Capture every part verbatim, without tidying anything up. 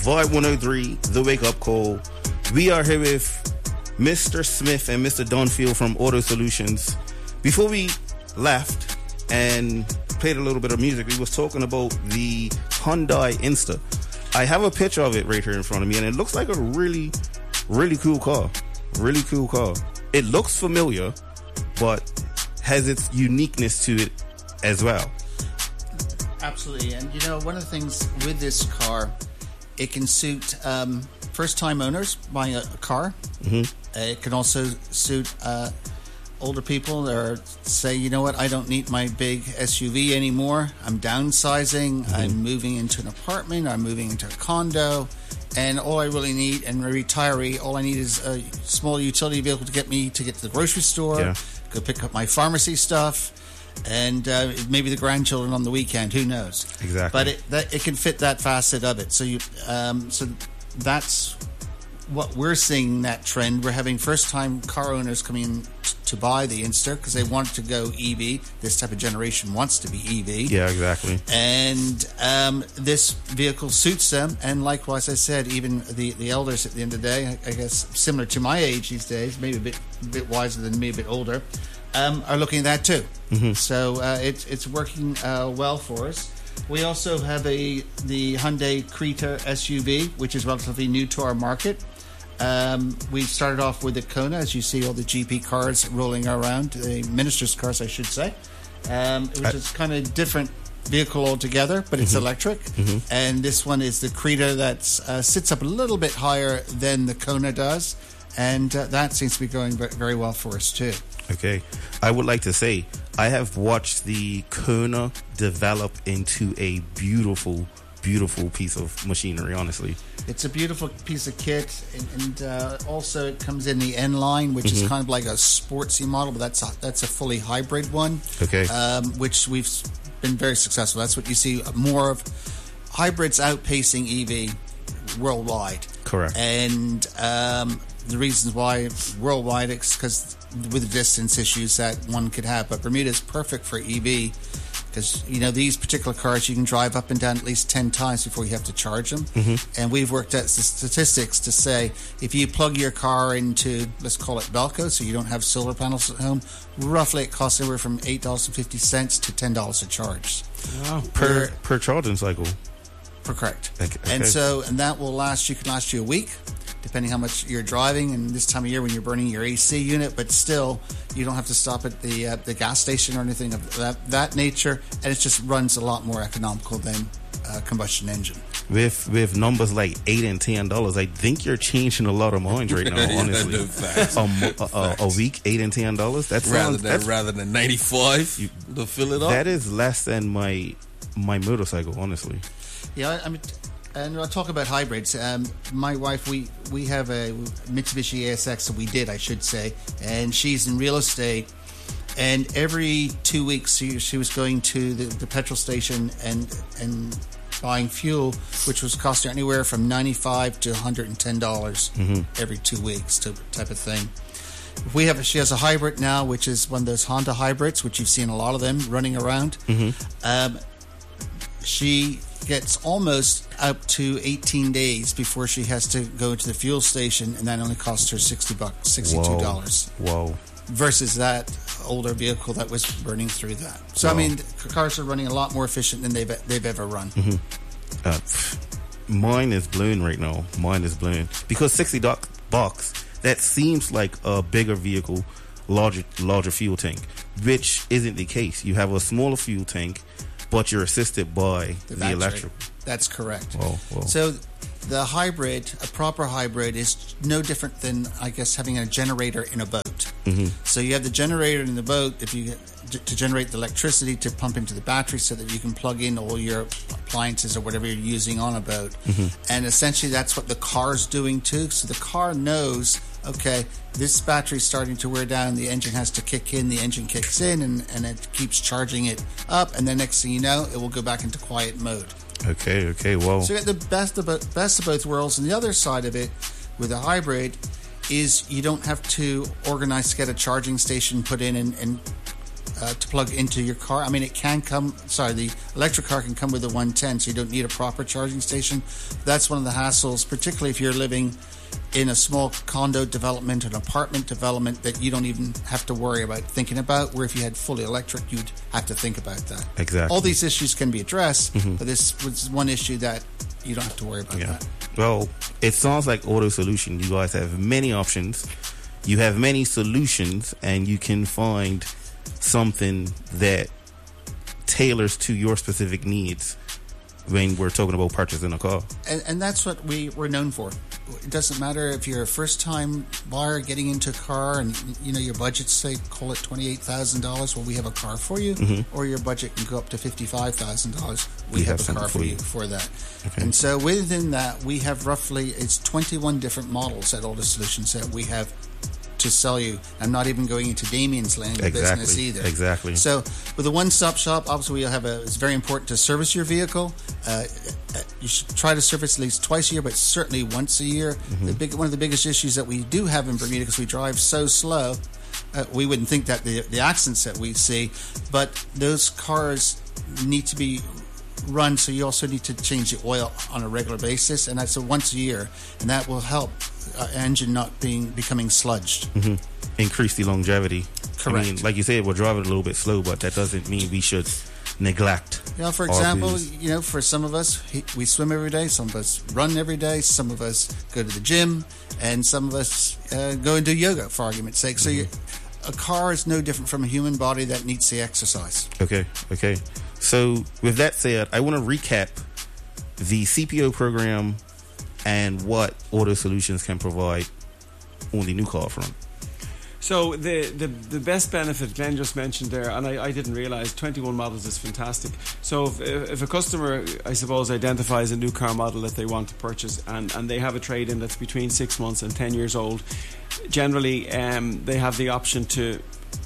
Vibe one oh three, The Wake Up Call. We are here with Mister Smith and Mister Dunfield from Auto Solutions. Before we left and played a little bit of music, we was talking about the Hyundai Insta. I have a picture of it right here in front of me, and it looks like a really, really cool car. Really cool car. It looks familiar, but has its uniqueness to it as well. Absolutely. And, you know, one of the things with this car, it can suit um, first-time owners buying a, a car. Mm-hmm. Uh, it can also suit uh, older people or say, you know what, I don't need my big S U V anymore. I'm downsizing. Mm-hmm. I'm moving into an apartment. I'm moving into a condo. And all I really need, and a retiree, all I need is a small utility vehicle to get me to get to the grocery store, yeah. go pick up my pharmacy stuff, and uh, maybe the grandchildren on the weekend. Who knows? Exactly. But it that, it can fit that facet of it. So you, um, so that's what we're seeing, that trend. We're having first-time car owners coming in to buy the Insta because they want to go E V. This type of generation wants to be E V. Yeah, exactly. And um, this vehicle suits them. And likewise, I said, even the, the elders at the end of the day, I guess similar to my age these days, maybe a bit a bit wiser than me, a bit older, um, are looking at that too. Mm-hmm. So uh, it's it's working uh, well for us. We also have a the Hyundai Creta S U V, which is relatively new to our market. Um, we started off with the Kona, as you see all the G P cars rolling around, the minister's cars, I should say, um, which I, is kind of different vehicle altogether, but it's mm-hmm. electric. Mm-hmm. And this one is the Creta that uh, sits up a little bit higher than the Kona does, and uh, that seems to be going very well for us too. Okay, I would like to say I have watched the Kona develop into a beautiful, beautiful piece of machinery, honestly. It's a beautiful piece of kit, and, and uh, also it comes in the N line, which mm-hmm. is kind of like a sportsy model, but that's a, that's a fully hybrid one. Okay, um, which we've been very successful. That's what you see more of, hybrids outpacing E V worldwide. Correct. And um, the reasons why worldwide is because with the distance issues that one could have, but Bermuda is perfect for E V. Because, you know, these particular cars, you can drive up and down at least ten times before you have to charge them. Mm-hmm. And we've worked out the statistics to say if you plug your car into, let's call it Belco, so you don't have solar panels at home, roughly it costs anywhere from eight dollars and fifty cents to ten dollars a charge. Wow. Per, per charging cycle. Per correct. Okay. And so, and that will last, you can last you a week, depending how much you're driving, and this time of year when you're burning your A C unit, but still, you don't have to stop at the uh, the gas station or anything of that, that nature, and it just runs a lot more economical than a combustion engine. With with numbers like eight and ten dollars, I think you're changing a lot of minds right now. Honestly, um, a, a, a week, eight and ten dollars. That's rather than that's, rather than ninety five to fill it up. That is less than my my motorcycle, honestly. Yeah, I mean. And I'll talk about hybrids. Um, my wife, we, we have a Mitsubishi A S X, so we did, I should say, and she's in real estate. And every two weeks, she, she was going to the, the petrol station and and buying fuel, which was costing anywhere from ninety-five to one hundred ten dollars mm-hmm. every two weeks, type of thing. We have she has a hybrid now, which is one of those Honda hybrids, which you've seen a lot of them running around. Mm-hmm. Um, she gets almost up to eighteen days before she has to go to the fuel station, and that only costs her sixty bucks, sixty-two dollars. Whoa. Whoa. Versus that older vehicle that was burning through that. So, Whoa. I mean, cars are running a lot more efficient than they've they've ever run. Mm-hmm. Uh, mine is blown right now. Mine is blown. Because sixty bucks, that seems like a bigger vehicle, larger larger fuel tank, which isn't the case. You have a smaller fuel tank, but you're assisted by the, the electric. That's correct. Whoa, whoa. So the hybrid, a proper hybrid, is no different than, I guess, having a generator in a boat. Mm-hmm. So you have the generator in the boat if you to generate the electricity to pump into the battery so that you can plug in all your appliances or whatever you're using on a boat. Mm-hmm. And essentially that's what the car's doing too. So the car knows, okay, this battery's starting to wear down, the engine has to kick in, the engine kicks in, and, and it keeps charging it up, and then next thing you know, it will go back into quiet mode. Okay, okay, well. So you get the best of, best of both worlds, and the other side of it, with a hybrid, is you don't have to organize to get a charging station put in and, and uh, to plug into your car. I mean, it can come, sorry, the electric car can come with a one ten, so you don't need a proper charging station. That's one of the hassles, particularly if you're living in a small condo development, an apartment development that you don't even have to worry about thinking about, where if you had fully electric, you'd have to think about that. Exactly. All these issues can be addressed, mm-hmm. but this was one issue that you don't have to worry about yeah. that. Well, it sounds like Auto Solution. You guys have many options. You have many solutions, and you can find something that tailors to your specific needs when we're talking about purchasing a car. And, and that's what we, we're known for. It doesn't matter if you're a first-time buyer getting into a car and, you know, your budget, say, call it twenty-eight thousand dollars. Well, we have a car for you. Mm-hmm. Or your budget can go up to fifty-five thousand dollars. We, we have, have a car for you for that. Okay. And so within that, we have roughly, it's twenty-one different models at Auto Solutions that we have to sell you. I'm not even going into Damien's lane of exactly. business either. Exactly. So with a one-stop shop, obviously we'll have a, it's very important to service your vehicle. Uh, you should try to service at least twice a year, but certainly once a year. Mm-hmm. The big, one of the biggest issues that we do have in Bermuda, because we drive so slow, uh, we wouldn't think that the, the accidents that we see, but those cars need to be run, so you also need to change the oil on a regular basis, and that's a once a year, and that will help uh, engine not being becoming sludged. Mm-hmm. Increase the longevity. Correct. I mean, like you said, we're driving a little bit slow, but that doesn't mean we should neglect. You know, for example, you know, for some of us, we swim every day. Some of us run every day. Some of us go to the gym, and some of us uh, go and do yoga, for argument's sake. So, mm-hmm. you, a car is no different from a human body that needs the exercise. Okay. Okay. So, with that said, I want to recap the C P O program and what Auto Solutions can provide on the new car front. So the, the, the best benefit Glenn just mentioned there, and I, I didn't realise, twenty-one models is fantastic. So if, if a customer, I suppose, identifies a new car model that they want to purchase, and, and they have a trade-in that's between six months and ten years old, generally um, they have the option to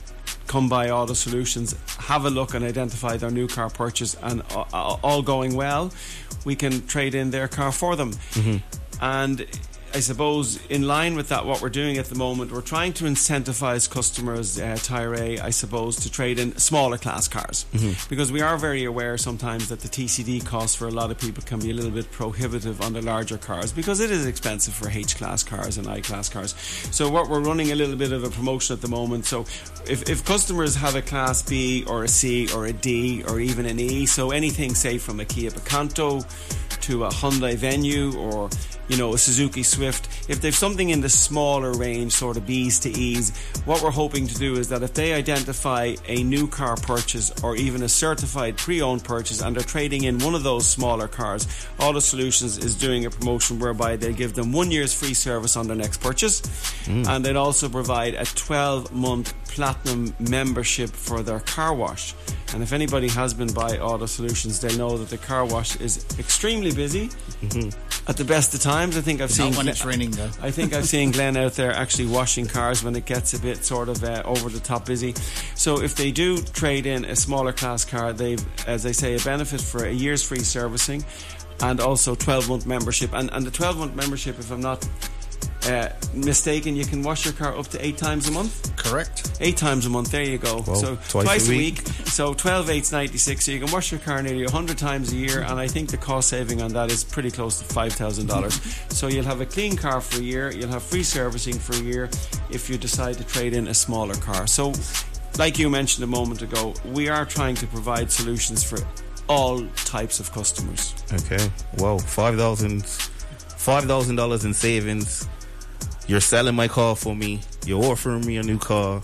come by Auto Solutions, have a look and identify their new car purchase, and uh, all going well, we can trade in their car for them. Mm-hmm. And I suppose in line with that, what we're doing at the moment, we're trying to incentivize customers, uh, Tyre, I suppose, to trade in smaller class cars, mm-hmm. because we are very aware sometimes that the T C D costs for a lot of people can be a little bit prohibitive on the larger cars, because it is expensive for H-class cars and I-class cars. So what we're running a little bit of a promotion at the moment. So if, if customers have a Class B or a C or a D or even an E, so anything, say, from a Kia Picanto to a Hyundai Venue or, you know, a Suzuki Swift, if they've something in the smaller range, sort of B's to E's, what we're hoping to do is that if they identify a new car purchase or even a certified pre-owned purchase and they're trading in one of those smaller cars, Auto Solutions is doing a promotion whereby they give them one year's free service on their next purchase, mm. and they'd also provide a twelve month platinum membership for their car wash. And if anybody has been by Auto Solutions, they'll know that the car wash is extremely busy. Mm-hmm. At the best of times, I think I've Not seen when Glenn, it's raining, though. I think I've seen Glenn out there actually washing cars when it gets a bit sort of uh, over the top busy. So if they do trade in a smaller class car, they've, as I say, a benefit for a year's free servicing and also twelve month membership. And, and the twelve month membership, if I'm not Uh, mistaken, you can wash your car up to eight times a month. Correct. Eight times a month. There you go. Well, so twice, twice a a week. week. So twelve eights ninety-six. So you can wash your car nearly a hundred times a year, and I think the cost saving on that is pretty close to five thousand dollars. So you'll have a clean car for a year. You'll have free servicing for a year if you decide to trade in a smaller car. So, like you mentioned a moment ago, we are trying to provide solutions for all types of customers. Okay. Well, five thousand, five thousand dollars in savings. You're selling my car for me. You're offering me a new car.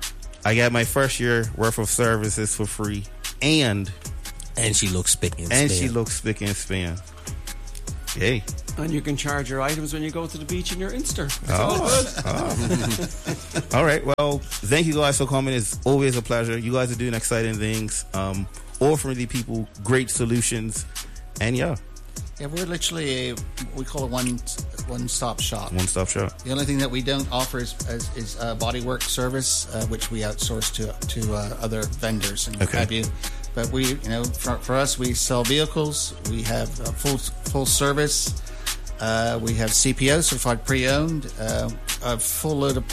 I got my first year worth of services for free, and and she looks spick and and span. she looks spick and span. Hey. And you can charge your items when you go to the beach in your Inster. It's oh. all good. Oh. All right. Well, thank you guys for coming. It's always a pleasure. You guys are doing exciting things, um, offering the people great solutions, and yeah. Yeah, we're literally a, we call it one one stop shop. One stop shop. The only thing that we don't offer is is, is uh, bodywork service, uh, which we outsource to to uh, other vendors and what Okay. have you. But we, you know, for, for us, we sell vehicles. We have a full full service. Uh, we have C P O, certified pre-owned, uh, a full load of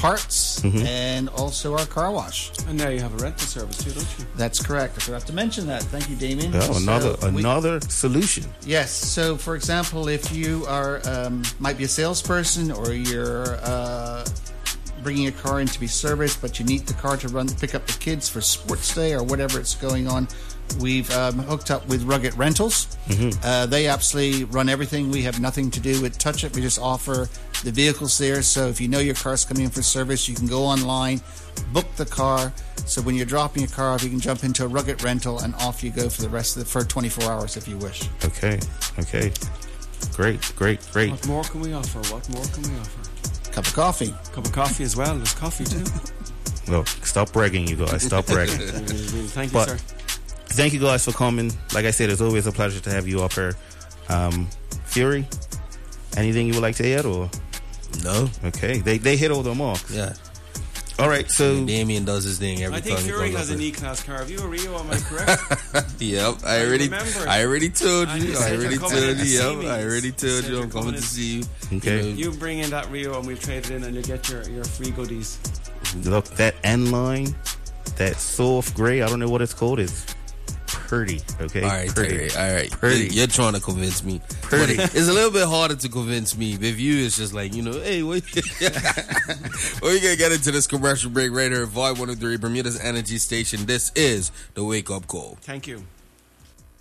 parts, mm-hmm. and also our car wash. And now you have a rental service too, don't you? That's correct. I forgot to mention that. Thank you, Damien. Oh, another so another we, solution. Yes. So, for example, if you are um, might be a salesperson or you're uh, bringing a car in to be serviced, but you need the car to run to pick up the kids for sports day or whatever it's going on, we've um, hooked up with Rugged Rentals. Mm-hmm. Uh, they absolutely run everything. We have nothing to do with Touch It. We just offer the vehicles there. So if you know your car's coming in for service, you can go online, book the car. So when you're dropping your car off, you can jump into a Rugged Rental and off you go for the rest of the for twenty-four hours if you wish. Okay. Okay. Great. Great. Great. What more can we offer? What more can we offer? Cup of coffee. Cup of coffee as well. There's coffee too. Well, stop bragging, you guys. Stop bragging. Thank you, but, sir. Thank you guys for coming. Like I said, it's always a pleasure to have you up here. Um, Fury, anything you would like to add, or no? Okay, they they hit all the marks. Yeah. All right, so Damien does his thing every I think time. Fury he has an over. E-Class car. Have you a Rio? Am I correct? Yep, I, I already, remember. I already told And you. you I said already you're told coming in you. to see Yep, me. I already You told said you. you're I'm coming coming in. to see you. Okay. You know, You bring in that Rio and we've traded in, and you get your, your free goodies. look, that N line, that soft gray, I don't know what it's called, is pretty. Okay, all right, pretty. Terry, all right. Pretty. You're, you're trying to convince me. Pretty. But it's a little bit harder to convince me. With you, it's just like, you know, hey, what? We're gonna get into this commercial break right here at Vibe one oh three, Bermuda's Energy Station. This is the Wake Up Call. Thank you.